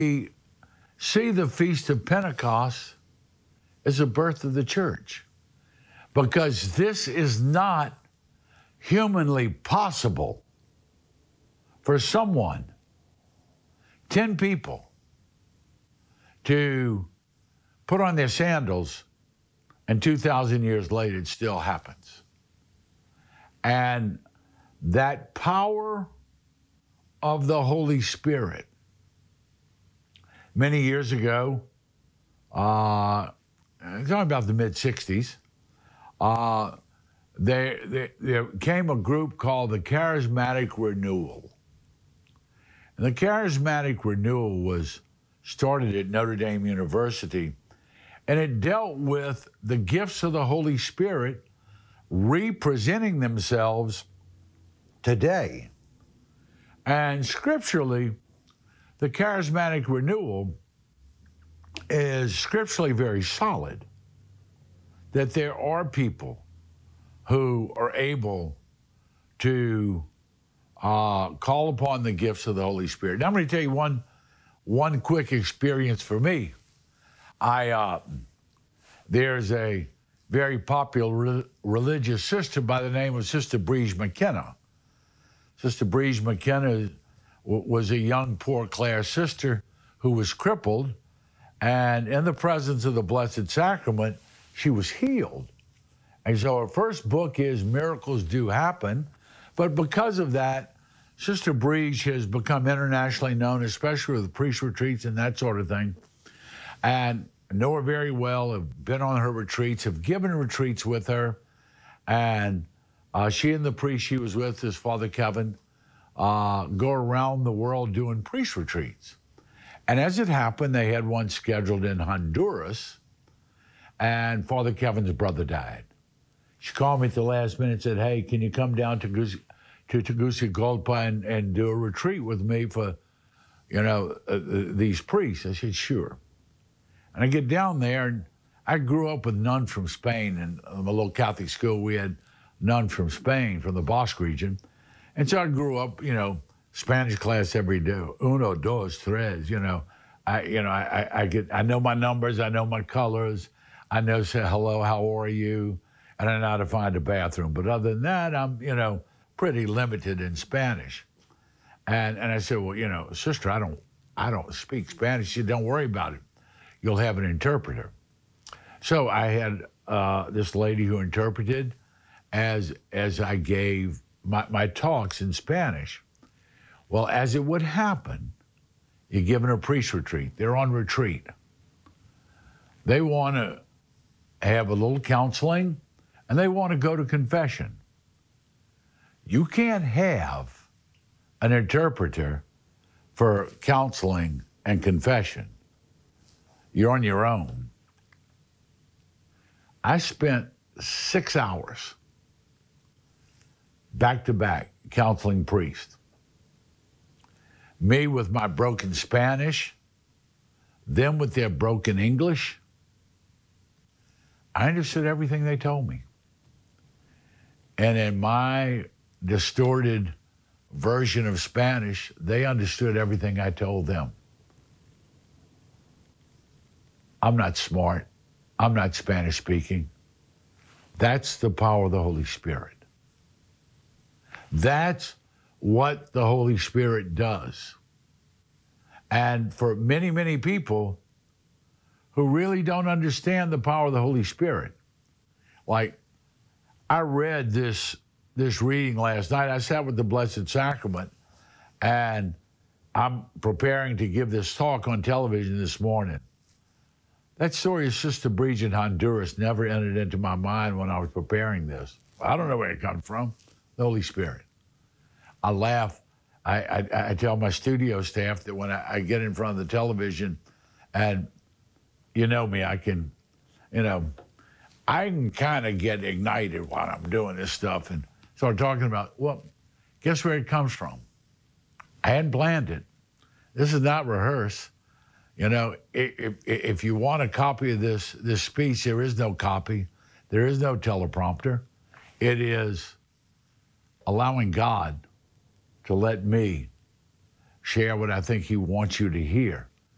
We see the Feast of Pentecost as the birth of the church because this is not humanly possible for someone, 10 people, to put on their sandals and 2,000 years later it still happens. And that power of the Holy Spirit. Many years ago, talking about the mid-'60s, there came a group called the Charismatic Renewal. And the Charismatic Renewal was started at Notre Dame University, and it dealt with the gifts of the Holy Spirit representing themselves today. And scripturally, the Charismatic Renewal is scripturally very solid, that there are people who are able to call upon the gifts of the Holy Spirit. Now, I'm going to tell you one quick experience for me. There's a very popular religious sister by the name of Sister Breege McKenna. Sister Breege McKenna was a young Poor Clare sister who was crippled, and in the presence of the Blessed Sacrament, she was healed. And so her first book is Miracles Do Happen, but because of that, Sister Breege has become internationally known, especially with priest retreats and that sort of thing. And I know her very well, have been on her retreats, have given retreats with her, and she and the priest she was with, is Father Kevin, go around the world doing priest retreats. And as it happened, they had one scheduled in Honduras, and Father Kevin's brother died. She called me at the last minute and said, hey, can you come down to Tegucigalpa and do a retreat with me for, these priests? I said, sure. And I get down there, and I grew up with nuns from Spain, and in my little Catholic school, we had nuns from Spain, from the Basque region. And so I grew up, Spanish class every day. Uno, dos, tres, I know my numbers, I know my colors, I know say hello, how are you? And I know how to find a bathroom. But other than that, I'm, pretty limited in Spanish. And I said, well, sister, I don't speak Spanish. She said, don't worry about it. You'll have an interpreter. So I had this lady who interpreted as I gave my talks in Spanish. Well, as it would happen, you're given a priest retreat. They're on retreat. They want to have a little counseling, and they want to go to confession. You can't have an interpreter for counseling and confession. You're on your own. I spent 6 hours back to back counseling priests. Me with my broken Spanish, them with their broken English. I understood everything they told me. And in my distorted version of Spanish, they understood everything I told them. I'm not smart. I'm not Spanish speaking. That's the power of the Holy Spirit. That's what the Holy Spirit does. And for many, many people who really don't understand the power of the Holy Spirit, like I read this reading last night. I sat with the Blessed Sacrament, and I'm preparing to give this talk on television this morning. That story of Sister Breege in Honduras never entered into my mind when I was preparing this. I don't know where it comes from. The Holy Spirit. I laugh. I tell my studio staff that when I get in front of the television, and you know me, I can kind of get ignited while I'm doing this stuff and start talking about, well, guess where it comes from? I hadn't planned it. This is not rehearsed. If you want a copy of this speech, there is no copy. There is no teleprompter. It is allowing God to let me share what I think he wants you to hear.